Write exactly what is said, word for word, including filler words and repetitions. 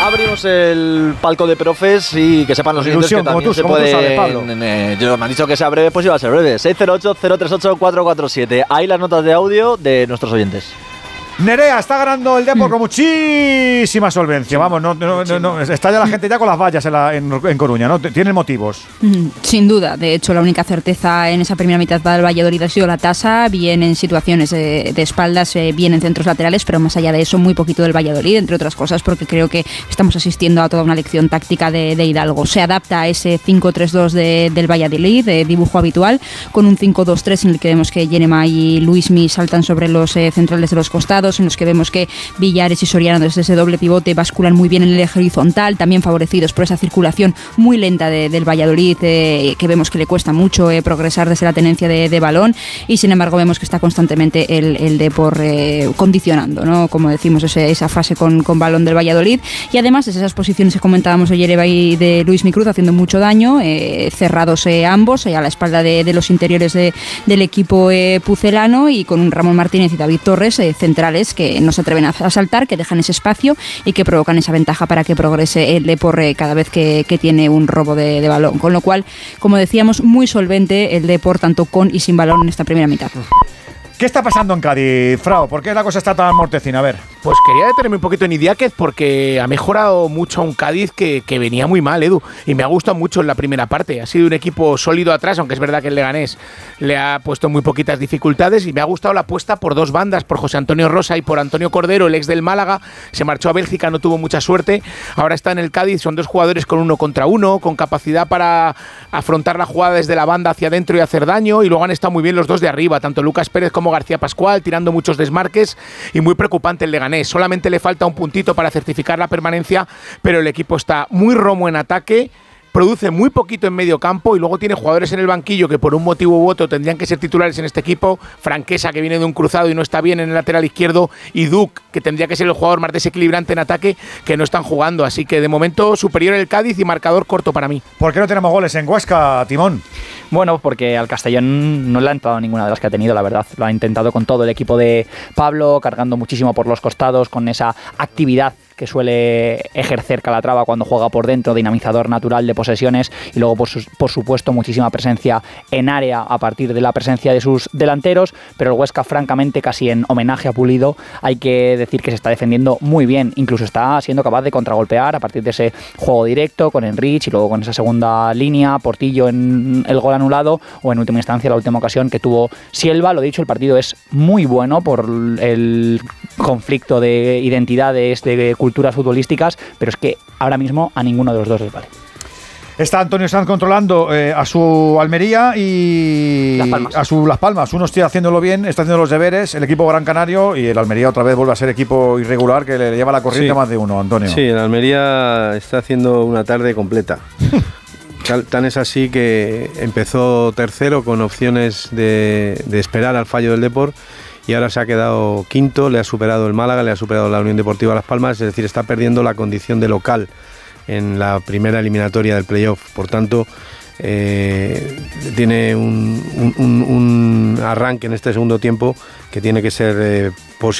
abrimos el palco de profes y que sepan los oyentes que también tú, se puede. Eh, yo me han dicho que sea breve, pues iba a ser breve. seis cero ocho, cero tres ocho, cuatro cuatro siete. Ahí las notas de audio de nuestros oyentes. Nerea, está ganando el Depor con muchísima solvencia. Vamos, no, no, no, no, está ya la gente ya con las vallas en, la, en, en Coruña, ¿no? Tienen motivos. Sin duda. De hecho, la única certeza en esa primera mitad para el Valladolid ha sido la tasa, bien en situaciones de, de espaldas, bien en centros laterales, pero más allá de eso, muy poquito del Valladolid, entre otras cosas, porque creo que estamos asistiendo a toda una lección táctica de, de Hidalgo. Se adapta a ese cinco tres dos de, del Valladolid, de dibujo habitual, con un cinco dos tres en el que vemos que Yenema y Luismi saltan sobre los eh, centrales de los costados, en los que vemos que Villares y Soriano desde ese doble pivote basculan muy bien en el eje horizontal, también favorecidos por esa circulación muy lenta de, del Valladolid, eh, que vemos que le cuesta mucho eh, progresar desde la tenencia de, de balón, y sin embargo vemos que está constantemente el, el Depor eh, condicionando, ¿no? Como decimos, ese, esa fase con, con balón del Valladolid, y además desde esas posiciones que comentábamos ayer y de Luismi Cruz haciendo mucho daño, eh, cerrados eh, ambos, eh, a la espalda de, de los interiores de, del equipo eh, pucelano, y con un Ramón Martínez y David Torres eh, centrales que no se atreven a saltar, que dejan ese espacio y que provocan esa ventaja para que progrese el Depor cada vez que, que tiene un robo de, de balón. Con lo cual, como decíamos, muy solvente el Depor tanto con y sin balón en esta primera mitad. ¿Qué está pasando en Cádiz, Frao? ¿Por qué la cosa está tan mortecina? A ver. Pues quería detenerme un poquito en Idiáquez porque ha mejorado mucho a un Cádiz que, que venía muy mal, Edu, y me ha gustado mucho en la primera parte. Ha sido un equipo sólido atrás, aunque es verdad que el Leganés le ha puesto muy poquitas dificultades, y me ha gustado la apuesta por dos bandas, por José Antonio Rosa y por Antonio Cordero, el ex del Málaga. Se marchó a Bélgica, no tuvo mucha suerte. Ahora está en el Cádiz, son dos jugadores con uno contra uno, con capacidad para afrontar la jugada desde la banda hacia adentro y hacer daño, y luego han estado muy bien los dos de arriba, tanto Lucas Pérez como García Pascual, tirando muchos desmarques, y muy preocupante el Leganés. Solamente le falta un puntito para certificar la permanencia, pero el equipo está muy romo en ataque, produce muy poquito en medio campo, y luego tiene jugadores en el banquillo que por un motivo u otro tendrían que ser titulares en este equipo. Franquesa, que viene de un cruzado y no está bien en el lateral izquierdo, y Duc, que tendría que ser el jugador más desequilibrante en ataque, que no están jugando. Así que de momento superior el Cádiz y marcador corto para mí. ¿Por qué no tenemos goles en Huesca, Timón? Bueno, porque al Castellón no le ha entrado ninguna de las que ha tenido, la verdad. Lo ha intentado con todo el equipo de Pablo, cargando muchísimo por los costados, con esa actividad que suele ejercer Calatrava cuando juega por dentro, dinamizador natural de posesiones, y luego por, su, por supuesto muchísima presencia en área a partir de la presencia de sus delanteros. Pero el Huesca, francamente, casi en homenaje a Pulido, hay que decir que se está defendiendo muy bien, incluso está siendo capaz de contragolpear a partir de ese juego directo con Enrich, y luego con esa segunda línea, Portillo en el gol anulado, o en última instancia la última ocasión que tuvo Sielva. Lo dicho, el partido es muy bueno por el conflicto de identidades, de culturas futbolísticas, pero es que ahora mismo a ninguno de los dos les vale. Está Antonio Sanz controlando eh, a su Almería y Las Palmas. a su Las Palmas. Uno está haciéndolo bien, está haciendo los deberes, el equipo Gran Canario, y el Almería otra vez vuelve a ser equipo irregular que le, le lleva la corriente, sí, más de uno, Antonio. Sí, el Almería está haciendo una tarde completa. Tan es así que empezó tercero con opciones de, de esperar al fallo del Depor, y ahora se ha quedado quinto, le ha superado el Málaga, le ha superado la Unión Deportiva Las Palmas, es decir, está perdiendo la condición de local en la primera eliminatoria del playoff. Por tanto, eh, tiene un, un, un arranque en este segundo tiempo que tiene que ser eh, posible.